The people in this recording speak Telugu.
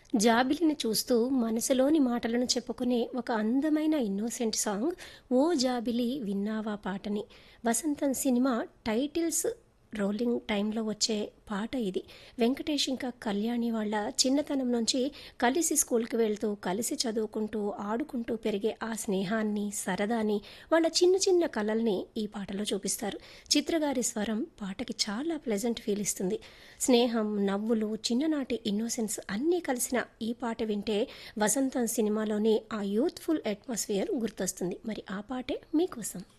జాబిలిని చూస్తూ మనసులోని మాటలను చెప్పుకునే ఒక అందమైన ఇన్నోసెంట్ సాంగ్ 'ఓ జాబిలి విన్నావా' పాటని. వసంతం సినిమా టైటిల్స్ రోలింగ్ టైంలో వచ్చే పాట ఇది. వెంకటేష్ ఇంకా కళ్యాణి వాళ్ళ చిన్నతనం నుంచి కలిసి స్కూల్కి వెళ్తూ కలిసి చదువుకుంటూ ఆడుకుంటూ పెరిగే ఆ స్నేహాన్ని, సరదాని, వాళ్ళ చిన్న చిన్న కలల్ని ఈ పాటలో చూపిస్తారు. చిత్రగారి స్వరం పాటకి చాలా ప్లెజెంట్ ఫీల్ ఇస్తుంది. స్నేహం, నవ్వులు, చిన్ననాటి ఇన్నోసెన్స్ అన్నీ కలిసిన ఈ పాట వింటే వసంతం సినిమాలోని ఆ యూత్ఫుల్ అట్మాస్ఫియర్ గుర్తొస్తుంది. మరి ఆ పాటే మీకోసం.